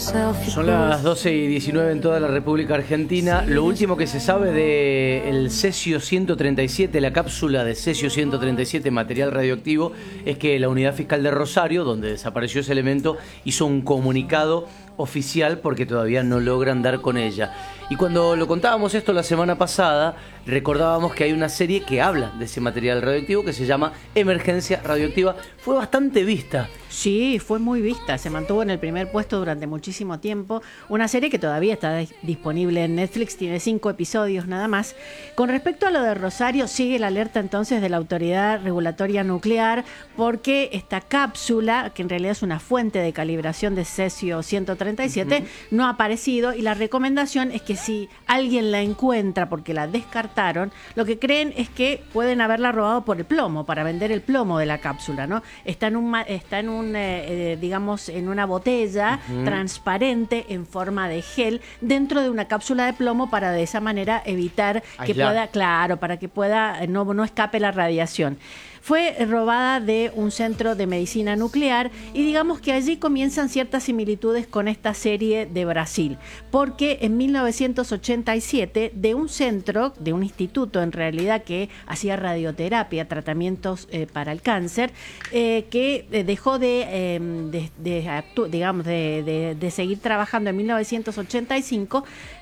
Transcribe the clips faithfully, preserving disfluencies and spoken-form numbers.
Son las doce y diecinueve en toda la República Argentina. Lo último que se sabe del cesio ciento treinta y siete, la cápsula de cesio ciento treinta y siete, material radioactivo, es que la Unidad Fiscal de Rosario, donde desapareció ese elemento, hizo un comunicado oficial porque todavía no logran dar con ella. Y cuando lo contábamos esto la semana pasada, recordábamos que hay una serie que habla de ese material radioactivo que se llama Emergencia Radioactiva. Fue bastante vista. Sí, fue muy vista, se mantuvo en el primer puesto durante muchísimo tiempo. Una serie que todavía está disponible en Netflix, tiene cinco episodios nada más. Con respecto a lo de Rosario, sigue la alerta entonces de la Autoridad Regulatoria Nuclear, porque esta cápsula, que en realidad es una fuente de calibración de cesio ciento treinta y siete, uh-huh. no ha aparecido, y la recomendación es que si alguien la encuentra porque la descartaron, lo que creen es que pueden haberla robado por el plomo, para vender el plomo de la cápsula, ¿no? Está en un, está en un eh, digamos, en una botella uh-huh. transparente en forma de gel dentro de una cápsula de plomo, para de esa manera evitar Aislar. que pueda, claro, para que pueda no, no escape la radiación. Fue robada de un centro de medicina nuclear, y digamos que allí comienzan ciertas similitudes con esta serie de Brasil, porque en mil novecientos ochenta y siete de un centro, de un instituto en realidad que hacía radioterapia, tratamientos eh, para el cáncer, eh, que dejó de, eh, de, de actu- digamos de, de, de seguir trabajando en mil novecientos ochenta y cinco,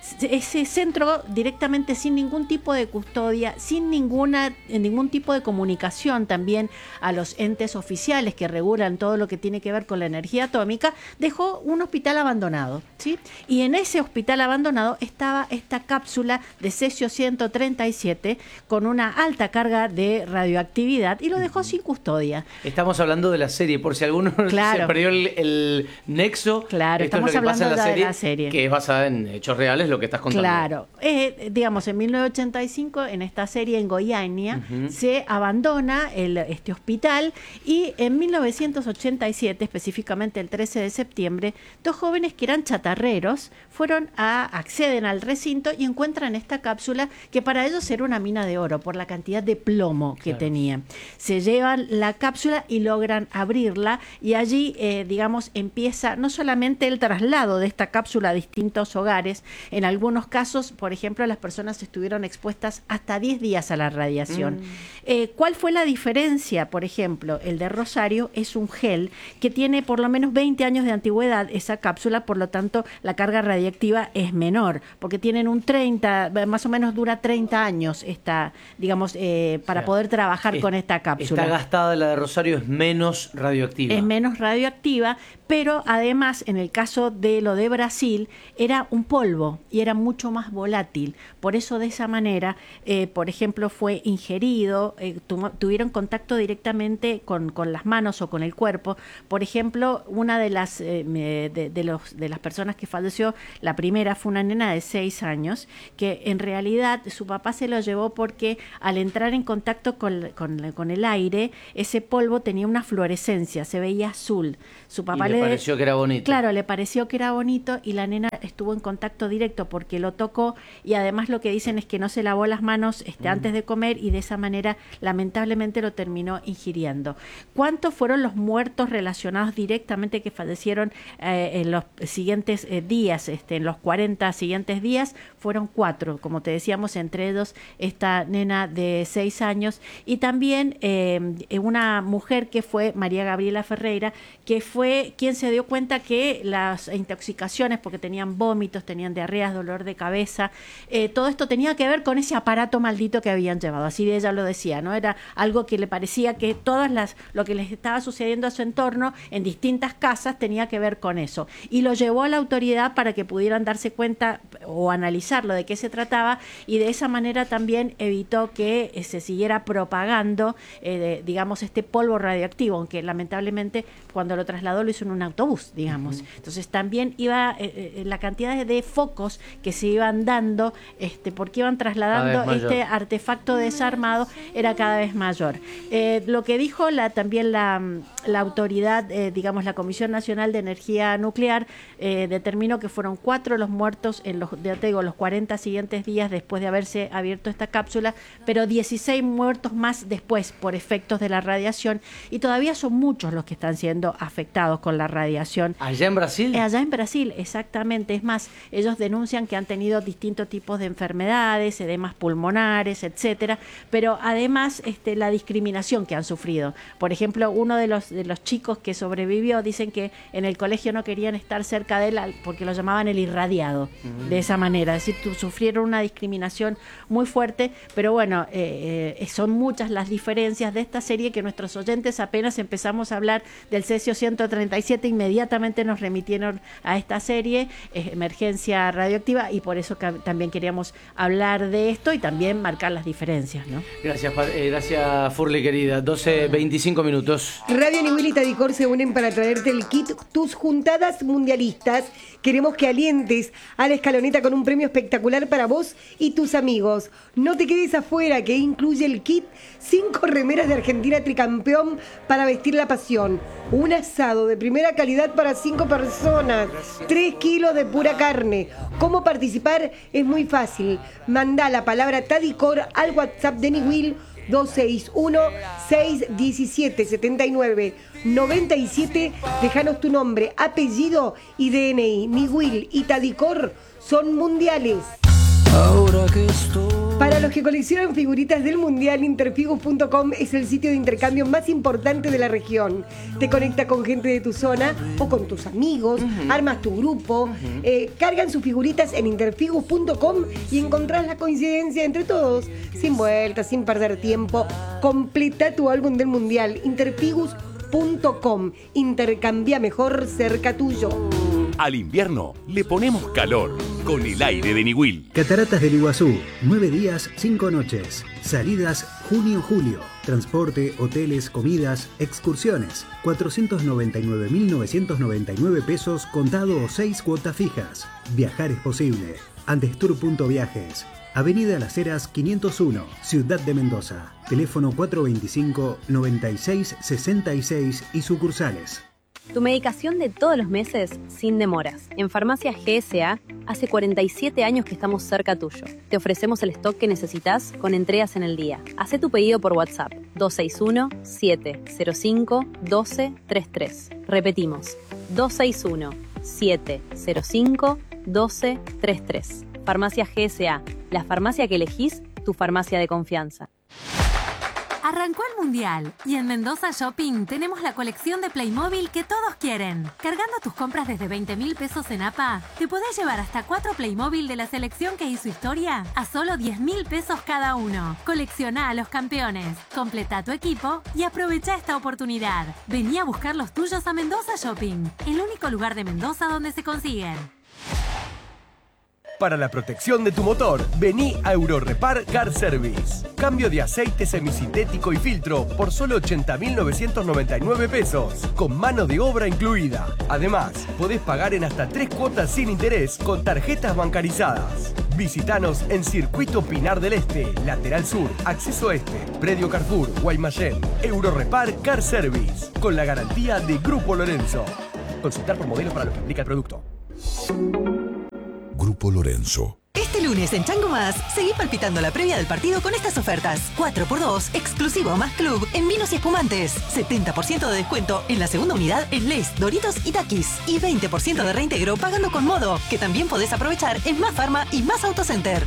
ese centro directamente, sin ningún tipo de custodia, sin ninguna ningún tipo de comunicación también a los entes oficiales que regulan todo lo que tiene que ver con la energía atómica, dejó un hospital abandonado, ¿sí? Y en ese hospital abandonado estaba esta cápsula de cesio ciento treinta y siete con una alta carga de radioactividad, y lo dejó sin custodia. Estamos hablando de la serie, por si alguno claro. se perdió el, el nexo. Claro, esto estamos es lo que hablando pasa en la de serie, la serie, que es basada en hechos reales, lo que estás contando. Claro, eh, digamos, en mil novecientos ochenta y cinco, en esta serie en Goiânia, uh-huh. se abandona el, este hospital, y en mil novecientos ochenta y siete, específicamente el trece de septiembre, dos jóvenes que eran chatarreros fueron a acceden al recinto y encuentran esta cápsula, que para ellos era una mina de oro por la cantidad de plomo que claro. tenía. Se llevan la cápsula y logran abrirla, y allí, eh, digamos, empieza no solamente el traslado de esta cápsula a distintos hogares. En algunos casos, por ejemplo, las personas estuvieron expuestas hasta diez días a la radiación. Mm. Eh, ¿Cuál fue la diferencia? Por ejemplo, el de Rosario es un gel que tiene por lo menos veinte años de antigüedad, esa cápsula, por lo tanto la carga radiactiva es menor, porque tienen un treinta, más o menos dura treinta años esta, digamos, eh, para o sea, poder trabajar es, con esta cápsula. Está gastada, la de Rosario es menos radioactiva. Es menos radioactiva, pero además, en el caso de lo de Brasil, era un polvo y era mucho más volátil. Por eso, de esa manera, eh, por ejemplo, fue ingerido, eh, tu, tuvieron contacto directamente con, con las manos o con el cuerpo. Por ejemplo, una de las, eh, de, de, los, de las personas que falleció, la primera fue una nena de seis años, que en realidad su papá se lo llevó porque al entrar en contacto con, con, con el aire, ese polvo tenía una fluorescencia, se veía azul. Su papá y le, le pareció que era bonito. Claro, le pareció que era bonito, y la nena estuvo en contacto directo porque lo tocó, y además lo que dicen es que no se lavó las manos este, mm. antes de comer, y de esa manera lamentablemente lo terminó ingiriendo. ¿Cuántos fueron los muertos relacionados directamente que fallecieron eh, en los siguientes eh, días, este, en los cuarenta siguientes días? Fueron cuatro, como te decíamos, entre ellos esta nena de seis años, y también eh, una mujer que fue María Gabriela Ferreira, que fue quien se dio cuenta que las intoxicaciones, porque tenían vómitos, tenían diarreas, dolor de cabeza, eh, todo esto tenía que ver con ese aparato maldito que habían llevado. Así ella lo decía, ¿no? Era algo que le parecía que todas las lo que les estaba sucediendo a su entorno en distintas casas tenía que ver con eso, y lo llevó a la autoridad para que pudieran darse cuenta o analizarlo de qué se trataba, y de esa manera también evitó que eh, se siguiera propagando eh, de, digamos, este polvo radioactivo, aunque lamentablemente cuando lo trasladó lo hizo en un autobús, digamos. Uh-huh. Entonces también iba eh, eh, la cantidad cantidades de focos que se iban dando, este, porque iban trasladando este artefacto desarmado, era cada vez mayor. Eh, lo que dijo la, también la, la autoridad, eh, digamos la Comisión Nacional de Energía Nuclear, eh, determinó que fueron cuatro los muertos en los, ya te digo, los cuarenta siguientes días después de haberse abierto esta cápsula, pero dieciséis muertos más después por efectos de la radiación, y todavía son muchos los que están siendo afectados con la radiación. ¿Allá en Brasil? Eh, allá en Brasil, exactamente. Es más, ellos denuncian que han tenido distintos tipos de enfermedades, edemas pulmonares, etcétera, pero además este, la discriminación que han sufrido. Por ejemplo, uno de los, de los chicos que sobrevivió, dicen que en el colegio no querían estar cerca de él porque lo llamaban el irradiado, mm. de esa manera. Es decir, sufrieron una discriminación muy fuerte, pero bueno, eh, eh, son muchas las diferencias de esta serie que nuestros oyentes, apenas empezamos a hablar del cesio ciento treinta y siete, inmediatamente nos remitieron a esta serie, eh, Emergencia Radioactiva, y por eso que también queríamos hablar de esto y también marcar las diferencias, ¿no? Gracias, eh, gracias Furli, querida. doce veinticinco minutos. Radio Niwil y Tadicor se unen para traerte el kit Tus Juntadas Mundialistas. Queremos que alientes a la escaloneta con un premio espectacular para vos y tus amigos. No te quedes afuera, que incluye el kit cinco remeras de Argentina tricampeón para vestir la pasión, un asado de primera calidad para cinco personas, tres kilos de pura carne. ¿Cómo participar? Es muy fácil. Manda la palabra Tadicor al WhatsApp de Niwil dos seis uno, seis uno siete, siete nueve nueve siete. Déjanos tu nombre, apellido y D N I. Niwil y Tadicor son mundiales. Ahora que estoy... Para los que coleccionan figuritas del Mundial, interfigus punto com es el sitio de intercambio más importante de la región. Te conecta con gente de tu zona o con tus amigos, uh-huh. armas tu grupo, uh-huh. eh, cargan sus figuritas en interfigus punto com y encontrás la coincidencia entre todos. Sin vueltas, sin perder tiempo, completa tu álbum del Mundial. interfigus punto com. Intercambia mejor cerca tuyo. Al invierno le ponemos calor con el aire de Niwil. Cataratas del Iguazú, nueve días, cinco noches. Salidas junio-julio. Transporte, hoteles, comidas, excursiones. cuatrocientos noventa y nueve mil novecientos noventa y nueve pesos contado o seis cuotas fijas. Viajar es posible. Andestour punto viajes. Avenida Las Heras quinientos uno, Ciudad de Mendoza. Teléfono cuatro veinticinco, noventa y seis, sesenta y seis y sucursales. Tu medicación de todos los meses sin demoras. En Farmacia G S A hace cuarenta y siete años que estamos cerca tuyo. Te ofrecemos el stock que necesitas con entregas en el día. Hacé tu pedido por WhatsApp dos seis uno, siete cero cinco, uno dos tres tres. Repetimos, dos seis uno, siete cero cinco, uno dos tres tres. Farmacia G S A, la farmacia que elegís, tu farmacia de confianza. Arrancó el Mundial y en Mendoza Shopping tenemos la colección de Playmobil que todos quieren. Cargando tus compras desde veinte mil pesos en A P A, te podés llevar hasta cuatro Playmobil de la selección que hizo historia a solo diez mil pesos cada uno. Colecciona a los campeones, completa tu equipo y aprovecha esta oportunidad. Vení a buscar los tuyos a Mendoza Shopping, el único lugar de Mendoza donde se consiguen. Para la protección de tu motor, vení a Eurorepar Car Service. Cambio de aceite semisintético y filtro por solo ochenta mil novecientos noventa y nueve pesos, con mano de obra incluida. Además, podés pagar en hasta tres cuotas sin interés con tarjetas bancarizadas. Visítanos en Circuito Pinar del Este, Lateral Sur, Acceso Este, Predio Carrefour, Guaymallén. Eurorepar Car Service, con la garantía de Grupo Lorenzo. Consultar por modelos para lo que implica el producto. Grupo Lorenzo. Este lunes en Chango Más, seguí palpitando la previa del partido con estas ofertas. cuatro por dos, exclusivo más club en vinos y espumantes. setenta por ciento de descuento en la segunda unidad en Lay's, Doritos y Takis. Y veinte por ciento de reintegro pagando con Modo, que también podés aprovechar en Más Farma y Más Autocenter.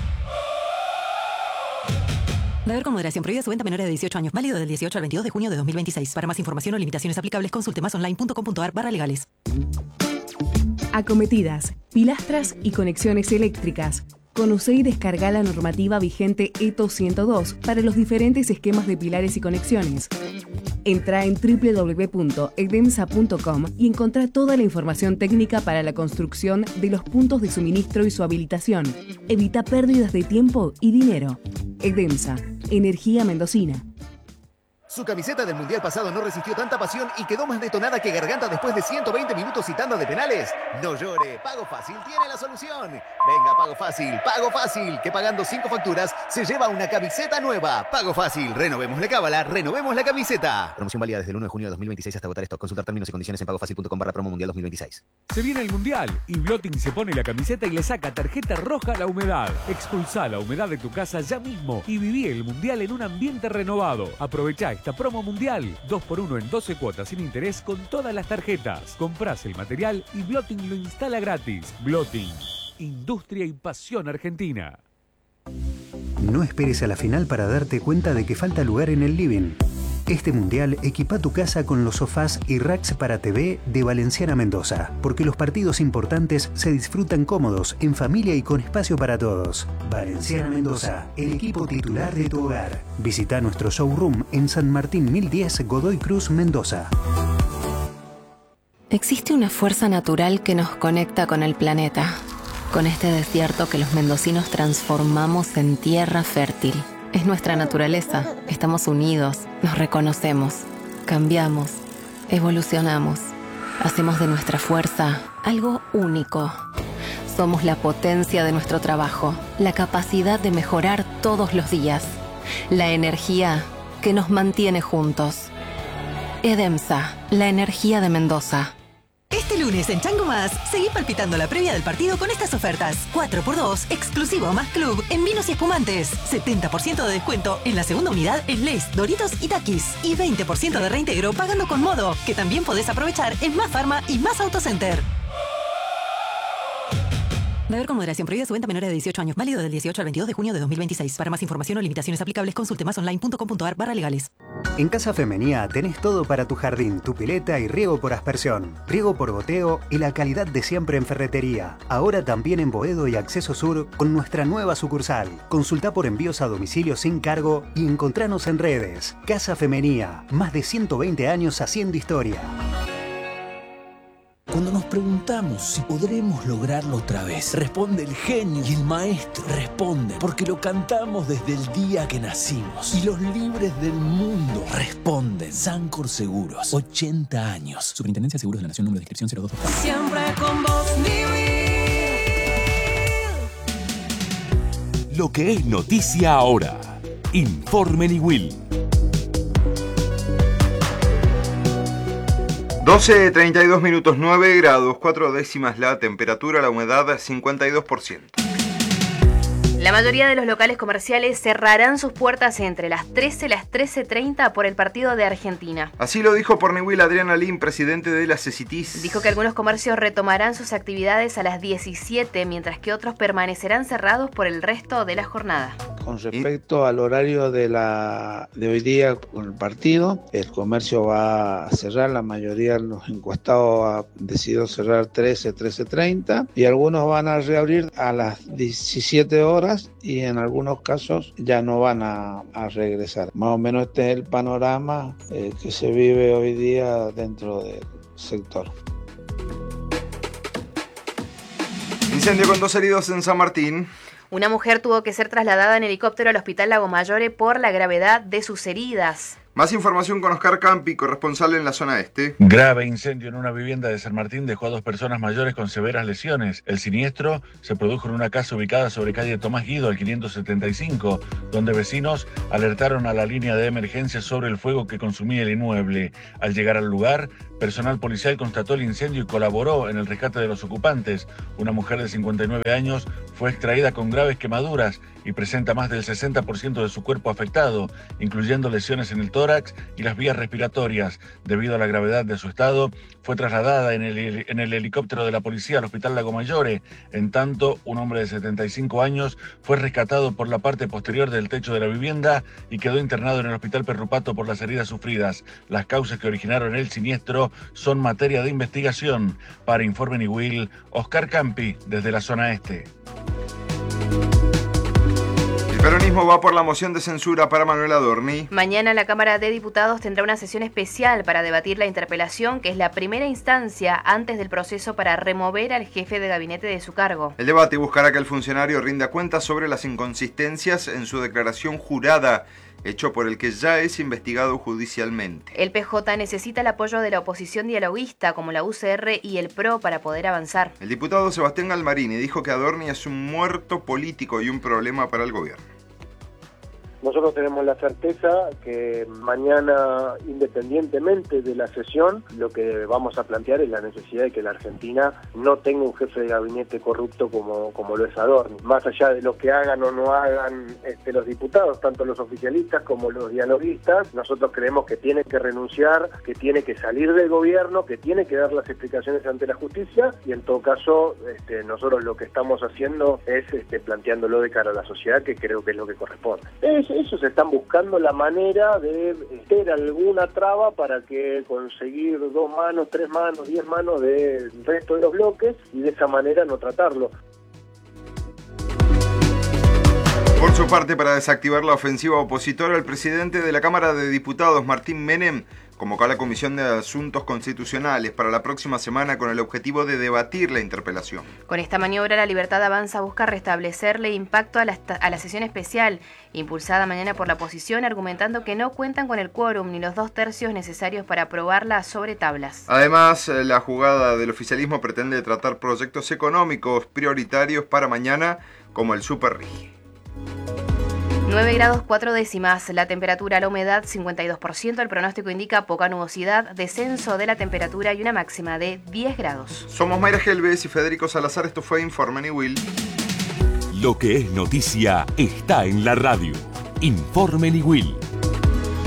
Beber con moderación. Prohibida su venta a menores de dieciocho años. Válido del dieciocho al veintidós de junio de dos mil veintiséis. Para más información o limitaciones aplicables, consulte masonline punto com punto a r barra legales. Acometidas, pilastras y conexiones eléctricas. Conocé y descarga la normativa vigente E T O ciento dos para los diferentes esquemas de pilares y conexiones. Entra en doble u doble u doble u punto edemsa punto com y encontrá toda la información técnica para la construcción de los puntos de suministro y su habilitación. Evita pérdidas de tiempo y dinero. Edemsa, energía mendocina. Su camiseta del Mundial pasado no resistió tanta pasión y quedó más detonada que Garganta después de ciento veinte minutos y tanda de penales. No llore, Pago Fácil tiene la solución. Venga, Pago Fácil, Pago Fácil, que pagando cinco facturas se lleva una camiseta nueva. Pago Fácil, renovemos la cábala, renovemos la camiseta. Promoción válida desde el uno de junio de dos mil veintiséis hasta agotar stock. Consultar términos y condiciones en pagofacil.com barra promo mundial dos mil veintiséis. Se viene el Mundial y Blotting se pone la camiseta y le saca tarjeta roja a la humedad. Expulsá la humedad de tu casa ya mismo y viví el Mundial en un ambiente renovado. Aprovecha esta promo mundial. dos por uno en doce cuotas sin interés con todas las tarjetas. Comprás el material y Blotting lo instala gratis. Blotting, industria y pasión argentina. No esperes a la final para darte cuenta de que falta lugar en el living. Este mundial equipa tu casa con los sofás y racks para T V de Valenciana Mendoza, porque los partidos importantes se disfrutan cómodos, en familia y con espacio para todos. Valenciana Mendoza, el equipo titular de tu hogar. Visita nuestro showroom en San Martín mil diez, Godoy Cruz, Mendoza. Existe una fuerza natural que nos conecta con el planeta, con este desierto que los mendocinos transformamos en tierra fértil. Es nuestra naturaleza. Estamos unidos, nos reconocemos, cambiamos, evolucionamos. Hacemos de nuestra fuerza algo único. Somos la potencia de nuestro trabajo, la capacidad de mejorar todos los días, la energía que nos mantiene juntos. Edemsa, la energía de Mendoza. Este lunes en Chango Más, seguí palpitando la previa del partido con estas ofertas. cuatro por dos, exclusivo más club en vinos y espumantes. setenta por ciento de descuento en la segunda unidad en Lay's, Doritos y Takis. Y veinte por ciento de reintegro pagando con Modo, que también podés aprovechar en Más Farma y Más Autocenter. Beber con moderación. Prohibida su venta a menores de dieciocho años. Válido del dieciocho al veintidós de junio de dos mil veintiséis. Para más información o limitaciones aplicables, consulte masonline punto com punto a r barra legales. En Casa Femenía tenés todo para tu jardín, tu pileta y riego por aspersión, riego por goteo y la calidad de siempre en ferretería. Ahora también en Boedo y Acceso Sur con nuestra nueva sucursal. Consulta por envíos a domicilio sin cargo y encontranos en redes. Casa Femenía, más de ciento veinte años haciendo historia. Cuando nos preguntamos si podremos lograrlo otra vez, responde el genio y el maestro. Responde porque lo cantamos desde el día que nacimos. Y los libres del mundo responden. Sancor Seguros, ochenta años. Superintendencia de Seguros de la Nación, número de inscripción cero dos. Siempre con vos, Niwil. Lo que es noticia ahora. Informe Niwil. doce treinta y dos minutos, nueve grados, cuatro décimas la temperatura, la humedad cincuenta y dos por ciento. La mayoría de los locales comerciales cerrarán sus puertas entre las trece y las trece treinta por el partido de Argentina. Así lo dijo por Niwil Adrián Alín, presidente de la CECITIS. Dijo que algunos comercios retomarán sus actividades a las diecisiete, mientras que otros permanecerán cerrados por el resto de la jornada. Con respecto al horario de la de hoy día con el partido, el comercio va a cerrar, la mayoría de los encuestados ha decidido cerrar trece, trece treinta y algunos van a reabrir a las diecisiete horas y en algunos casos ya no van a, a regresar. Más o menos este es el panorama eh, que se vive hoy día dentro del sector. Incendio con dos heridos en San Martín. Una mujer tuvo que ser trasladada en helicóptero al Hospital Lago Mayore por la gravedad de sus heridas. Más información con Oscar Campi, corresponsal en la zona este. Grave incendio en una vivienda de San Martín dejó a dos personas mayores con severas lesiones. El siniestro se produjo en una casa ubicada sobre calle Tomás Guido, al quinientos setenta y cinco, donde vecinos alertaron a la línea de emergencia sobre el fuego que consumía el inmueble. Al llegar al lugar, personal policial constató el incendio y colaboró en el rescate de los ocupantes. Una mujer de cincuenta y nueve años fue extraída con graves quemaduras y presenta más del sesenta por ciento de su cuerpo afectado, incluyendo lesiones en el tórax y las vías respiratorias. Debido a la gravedad de su estado, fue trasladada en el, en el helicóptero de la policía al Hospital Lago Mayore. En tanto, un hombre de setenta y cinco años fue rescatado por la parte posterior del techo de la vivienda y quedó internado en el Hospital Perrupato por las heridas sufridas. Las causas que originaron el siniestro son materia de investigación. Para Informe Niwil, Oscar Campi, desde la zona este. El peronismo va por la moción de censura para Manuel Adorni. Mañana la Cámara de Diputados tendrá una sesión especial para debatir la interpelación, que es la primera instancia antes del proceso para remover al jefe de gabinete de su cargo. El debate buscará que el funcionario rinda cuentas sobre las inconsistencias en su declaración jurada hecho por el que ya es investigado judicialmente. El P J necesita el apoyo de la oposición dialoguista, como la U C R y el P R O, para poder avanzar. El diputado Sebastián Galmarini dijo que Adorni es un muerto político y un problema para el gobierno. Nosotros tenemos la certeza que mañana, independientemente de la sesión, lo que vamos a plantear es la necesidad de que la Argentina no tenga un jefe de gabinete corrupto como, como lo es Adorni. Más allá de lo que hagan o no hagan este, los diputados, tanto los oficialistas como los dialoguistas, nosotros creemos que tiene que renunciar, que tiene que salir del gobierno, que tiene que dar las explicaciones ante la justicia y en todo caso este, nosotros lo que estamos haciendo es este, planteándolo de cara a la sociedad, que creo que es lo que corresponde. Es, Ellos están buscando la manera de meter alguna traba para que conseguir dos manos, tres manos, diez manos del resto de los bloques y de esa manera no tratarlo. Por su parte, para desactivar la ofensiva opositora, el presidente de la Cámara de Diputados, Martín Menem, convocó a la Comisión de Asuntos Constitucionales para la próxima semana con el objetivo de debatir la interpelación. Con esta maniobra, La Libertad Avanza busca restablecerle impacto a la, a la sesión especial, impulsada mañana por la oposición, argumentando que no cuentan con el quórum ni los dos tercios necesarios para aprobarla sobre tablas. Además, la jugada del oficialismo pretende tratar proyectos económicos prioritarios para mañana, como el Superrigi. nueve grados cuatro décimas, la temperatura, la humedad cincuenta y dos por ciento, el pronóstico indica poca nubosidad, descenso de la temperatura y una máxima de diez grados. Somos Mayra Gelbes y Federico Salazar, esto fue Informe Niwil. Lo que es noticia está en la radio. Informe Niwil.